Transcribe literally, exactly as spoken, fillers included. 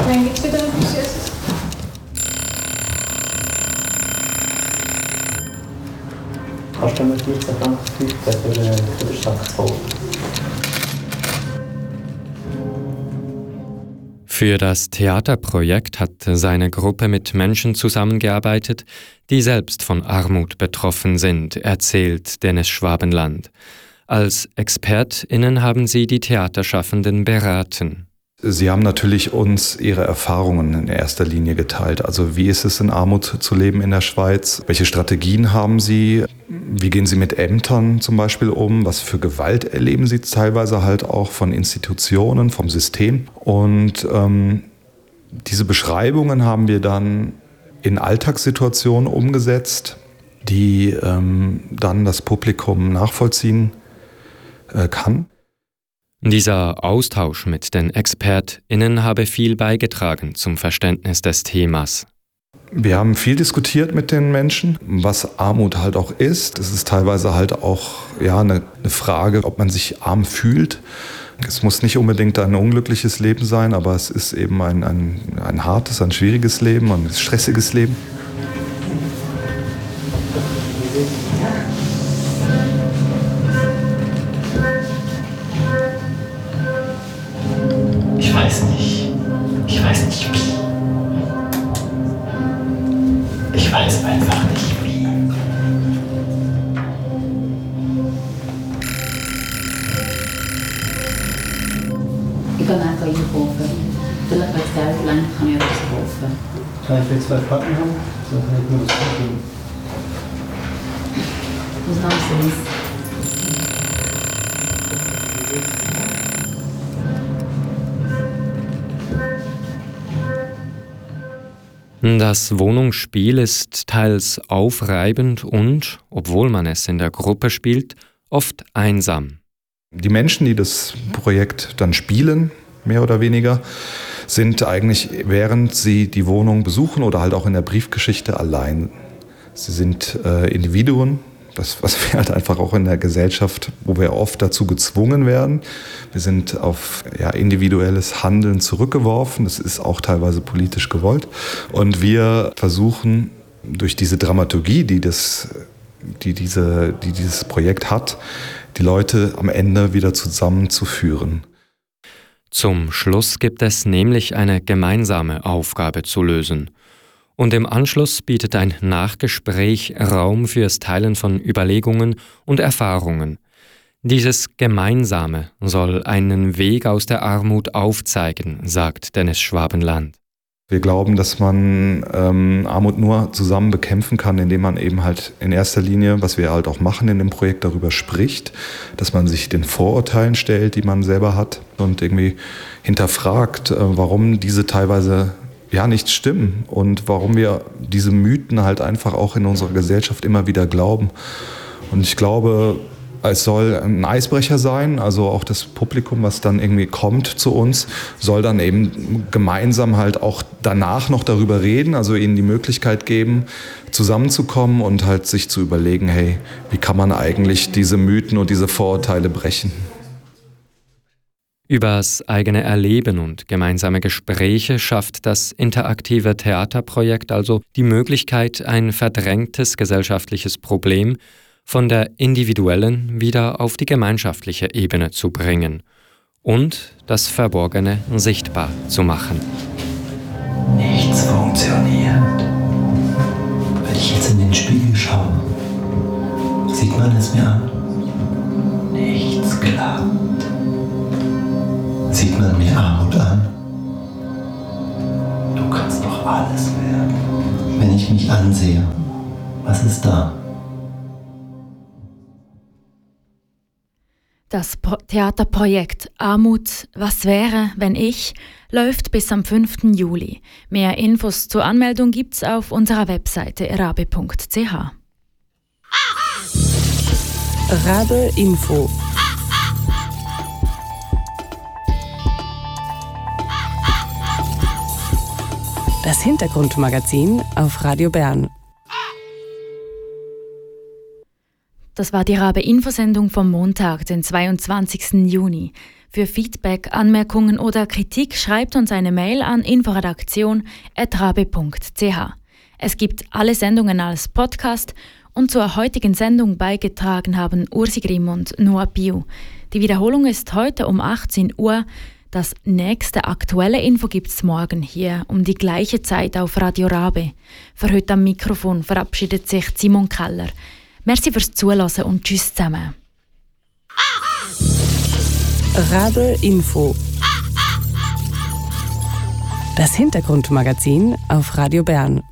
Wann gibt es wieder etwas Süßes? Kannst du mir vierzehn Franken fünfzehn für den Sack voll? Für das Theaterprojekt hat seine Gruppe mit Menschen zusammengearbeitet, die selbst von Armut betroffen sind, erzählt Dennis Schwabenland. Als ExpertInnen haben sie die Theaterschaffenden beraten. Sie haben natürlich uns ihre Erfahrungen in erster Linie geteilt. Also wie ist es in Armut zu leben in der Schweiz? Welche Strategien haben Sie? Wie gehen Sie mit Ämtern zum Beispiel um? Was für Gewalt erleben Sie teilweise halt auch von Institutionen, vom System? Und ähm, diese Beschreibungen haben wir dann in Alltagssituationen umgesetzt, die ähm, dann das Publikum nachvollziehen äh, kann. Dieser Austausch mit den ExpertInnen habe viel beigetragen zum Verständnis des Themas. Wir haben viel diskutiert mit den Menschen, was Armut halt auch ist. Es ist teilweise halt auch ja, eine, eine Frage, ob man sich arm fühlt. Es muss nicht unbedingt ein unglückliches Leben sein, aber es ist eben ein, ein, ein hartes, ein schwieriges Leben, ein stressiges Leben. Ich weiß nicht. Ich weiß nicht wie. Ich weiß einfach nicht wie. Ich kann einfach einkaufen. Vielleicht, wenn es Geld lenkt, kann ich etwas kaufen. Kann ich vielleicht zwei Platten haben? So kann ich nur das kaufen. Was noch ist. Das Wohnungsspiel ist teils aufreibend und, obwohl man es in der Gruppe spielt, oft einsam. Die Menschen, die das Projekt dann spielen, mehr oder weniger, sind eigentlich, während sie die Wohnung besuchen oder halt auch in der Briefgeschichte allein. Sie sind äh, Individuen, das, was wir halt einfach auch in der Gesellschaft, wo wir oft dazu gezwungen werden. Wir sind auf ja, individuelles Handeln zurückgeworfen. Das ist auch teilweise politisch gewollt. Und wir versuchen durch diese Dramaturgie, die, das, die, diese, die dieses Projekt hat, die Leute am Ende wieder zusammenzuführen. Zum Schluss gibt es nämlich eine gemeinsame Aufgabe zu lösen. Und im Anschluss bietet ein Nachgespräch Raum fürs Teilen von Überlegungen und Erfahrungen. Dieses Gemeinsame soll einen Weg aus der Armut aufzeigen, sagt Dennis Schwabenland. Wir glauben, dass man ähm, Armut nur zusammen bekämpfen kann, indem man eben halt in erster Linie, was wir halt auch machen in dem Projekt, darüber spricht, dass man sich den Vorurteilen stellt, die man selber hat und irgendwie hinterfragt, äh, warum diese teilweise ja nicht stimmen und warum wir diese Mythen halt einfach auch in unserer Gesellschaft immer wieder glauben. Und ich glaube, es soll ein Eisbrecher sein, also auch das Publikum, was dann irgendwie kommt zu uns, soll dann eben gemeinsam halt auch danach noch darüber reden, also ihnen die Möglichkeit geben, zusammenzukommen und halt sich zu überlegen, hey, wie kann man eigentlich diese Mythen und diese Vorurteile brechen? Übers eigene Erleben und gemeinsame Gespräche schafft das interaktive Theaterprojekt also die Möglichkeit, ein verdrängtes gesellschaftliches Problem von der individuellen wieder auf die gemeinschaftliche Ebene zu bringen und das Verborgene sichtbar zu machen. Nichts funktioniert. Wenn ich jetzt in den Spiegel schaue, sieht man es mir an. Nichts klappt. Sieht man mir Armut an? Du kannst doch alles werden. Wenn ich mich ansehe, was ist da? Das Pro- Theaterprojekt Armut, was wäre, wenn ich, läuft bis am fünften Juli. Mehr Infos zur Anmeldung gibt's auf unserer Webseite rabe punkt c h. Rabe Info. Das Hintergrundmagazin auf Radio Bern. Das war die Rabe-Infosendung vom Montag, den zweiundzwanzigsten Juni. Für Feedback, Anmerkungen oder Kritik schreibt uns eine Mail an inforedaktion at rabe punkt c h. Es gibt alle Sendungen als Podcast und zur heutigen Sendung beigetragen haben Ursi Grimm und Noah Piu. Die Wiederholung ist heute um achtzehn Uhr. Das nächste aktuelle Info gibt es morgen hier um die gleiche Zeit auf Radio Rabe. Für heute am Mikrofon verabschiedet sich Simon Keller. Merci fürs Zuhören und tschüss zusammen. Rabe Info. Das Hintergrundmagazin auf Radio Bern.